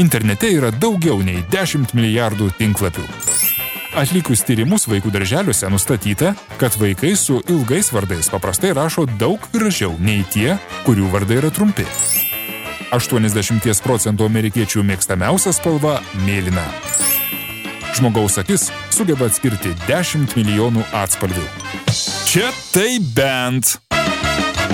Internete yra daugiau nei 10 milijardų tinklapių. Atlikus tyrimus vaikų darželiuose nustatyta, kad vaikai su ilgais vardais paprastai rašo daug gražiau nei tie, kurių vardai yra trumpi. 80% amerikiečių mėgstamiausia spalva – mėlyna. Žmogaus akis sugeba atskirti 10 milijonų atspalvių. Čia tai bent.